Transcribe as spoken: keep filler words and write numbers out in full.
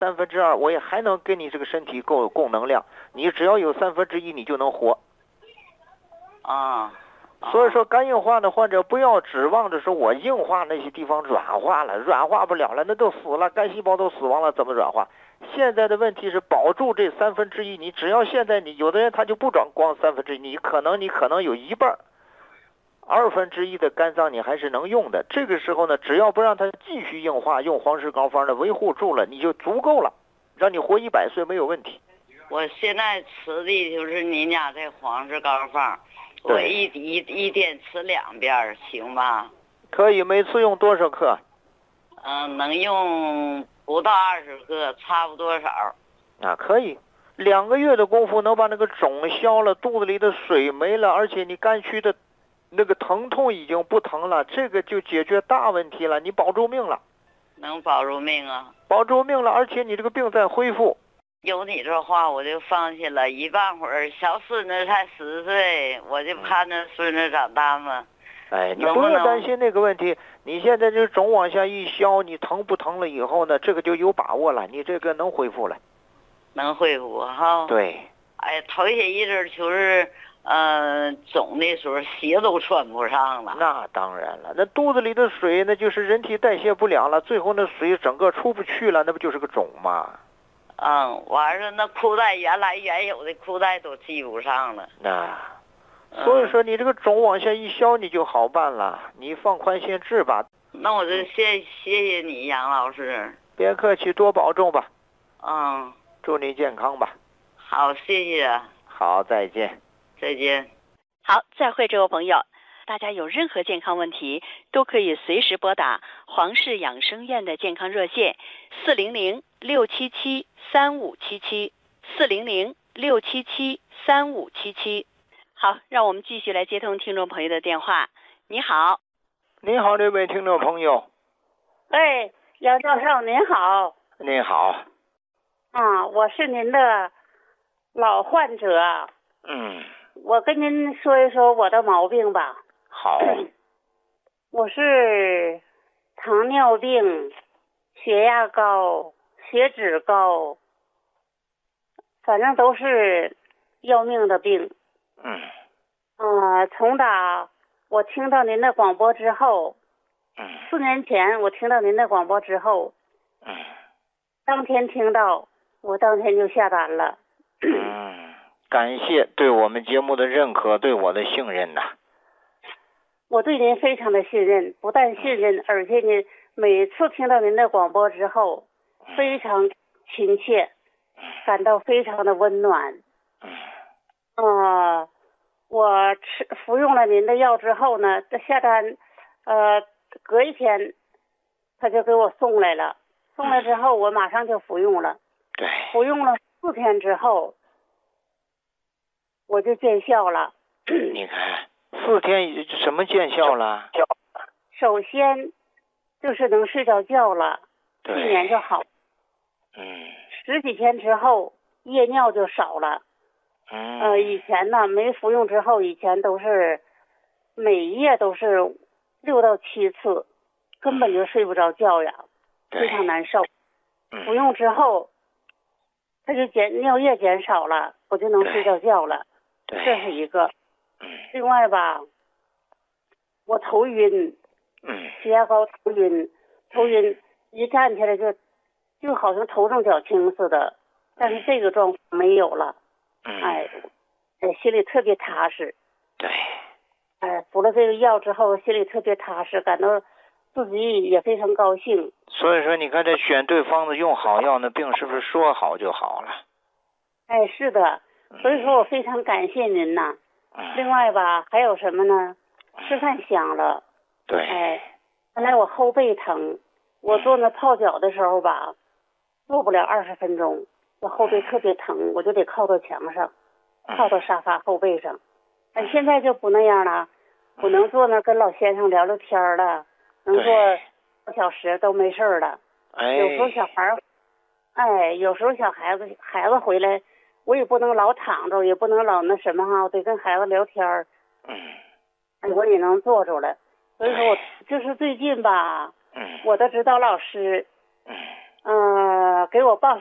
三分之二，我也还能给你这个身体够供能量。你只要有三分之一，你就能活。 啊。 所以说，肝硬化的患者不要指望着说我硬化那些地方软化了，软化不了了，那都死了，肝细胞都死亡了，怎么软化？现在的问题是保住这三分之一，你只要现在你有的人他就不长光三分之一，你可能你可能有一半二分之一的肝脏你还是能用的。这个时候呢，只要不让它继续硬化，用黄石膏方的维护住了，你就足够了，让你活一百岁没有问题。 我现在吃的就是您家这黄石膏方。我一一一天吃两遍，行吧？ 可以，每次用多少克？ 嗯、呃，能用不到二十克，差不多少。 啊，可以，两个月的功夫能把那个肿消了，肚子里的水没了，而且你肝区的那个疼痛已经不疼了，这个就解决大问题了，你保住命了。 能保住命啊？ 保住命了，而且你这个病在恢复。 有你这话我就放心了，一半会儿小孙子才十岁，我就盼着孙子长大嘛。 哎，你不用担心那个问题，你现在这肿往下一消，你疼不疼了以后呢，这个就有把握了，你这个能恢复了。 能恢复哈？ 对。 哎，头些一阵就是，呃，肿的时候鞋都穿不上了。 那当然了，那肚子里的水那就是人体代谢不了了，最后那水整个出不去了，那不就是个肿吗？ 嗯，完了，那裤带原来原有的裤带都系不上了。 那，所以说你这个肿往下一消，你就好办了，你放宽心治吧。 那我就谢谢谢你，杨老师。 别客气，多保重吧。 嗯， 祝你健康吧。 好，谢谢。 好，再见。 再见。 好，再会，这位朋友。大家有任何健康问题，都可以随时拨打黄氏养生院的健康热线四零零六七七三五七七四零零六七七三五七七。好，让我们继续来接通听众朋友的电话。你好。 你好，这位听众朋友。 哎，杨教授您好。 你好。 啊，我是您的老患者。 嗯。 我跟您说一说我的毛病吧。 好。 我是糖尿病、血压高、血脂高，反正都是要命的病。 嗯。 呃，从打我听到您的广播之后， 嗯， 四年前我听到您的广播之后， 嗯， 当天听到，我当天就下单了。 嗯，感谢对我们节目的认可，对我的信任呐。 我对您非常的信任，不但信任，而且呢，每次听到您的广播之后，非常亲切，感到非常的温暖。呃，我吃服用了您的药之后呢，下单，呃，隔一天，他就给我送来了。送来之后，我马上就服用了。 对。 服用了四天之后，我就见效了。 你看。四天什么见效了？ 首先就是能睡着觉了， 睡眠就好。 嗯。 十几天之后，夜尿就少了。 嗯。 呃，以前呢没服用之后，以前都是每夜都是六到七次，根本就睡不着觉呀，非常难受。 嗯。 服用之后，它就减尿液减少了，我就能睡着觉了。 对。 这是一个。 嗯。 另外吧，我头晕， 嗯， 血压高，头晕，头晕，一站起来就就好像头重脚轻似的，但是这个状况没有了。 嗯。 哎，心里特别踏实。 对。 哎，服了这个药之后，心里特别踏实，感到自己也非常高兴。 所以说，你看这选对方子，用好药，那病是不是说好就好了？ 哎，是的，所以说我非常感谢您呐。另外吧，还有什么呢？吃饭香了。 对。 哎，本来我后背疼，我做那泡脚的时候吧，做不了二十分钟，我后背特别疼，我就得靠到墙上，靠到沙发后背上。哎，现在就不那样了，我能坐那跟老先生聊聊天了，能坐半小时都没事了。 哎。 有时候小孩，哎，有时候小孩子孩子回来。我也不能老躺着，也不能老那什么哈，我得跟孩子聊天儿。 嗯。 我也能坐着了，所以说我就是最近吧， 嗯， 我的指导老师， 嗯， 嗯、呃，给我报